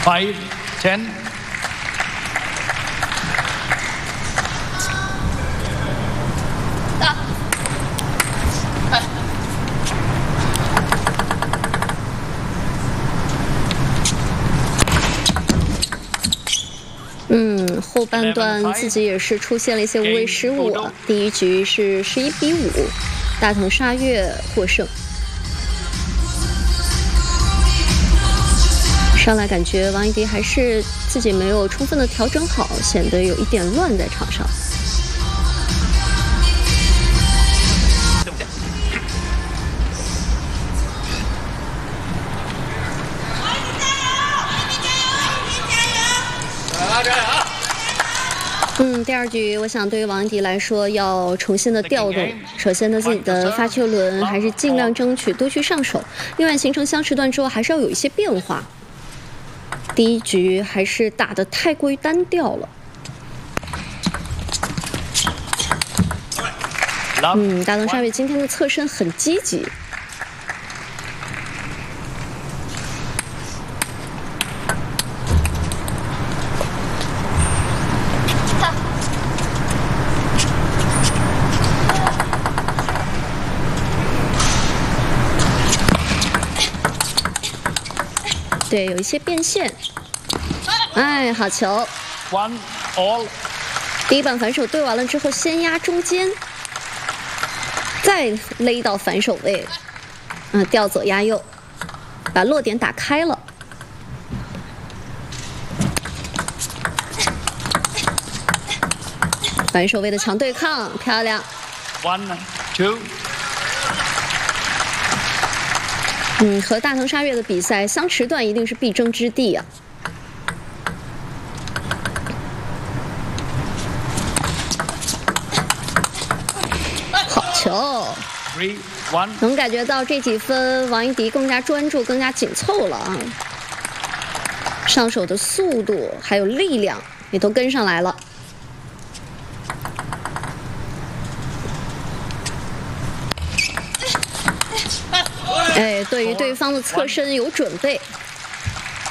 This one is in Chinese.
5, 10. 后半段自己也是出现了一些无谓失误啊。第一局是11比5，大藤沙月获胜。上来感觉王一迪还是自己没有充分的调整好，显得有一点乱在场上。第二局我想对于王一迪来说要重新的调动。首先呢，自己的发球轮还是尽量争取多去上手。另外，形成相持段之后还是要有一些变化。第一局还是打得太过于单调了。大藤沙月今天的侧身很积极。对，有一些变现。哎，好球 1 all。 第一板反手对完了之后，先压中间，再勒到反手位，调左压右，把落点打开了。反手位的强对抗，漂亮。 1 2。 和大藤沙月的比赛，相持段一定是必争之地啊。好球 3 1。 能感觉到这几分王一迪更加专注、更加紧凑了啊。上手的速度还有力量也都跟上来了。哎，对于对方的侧身有准备，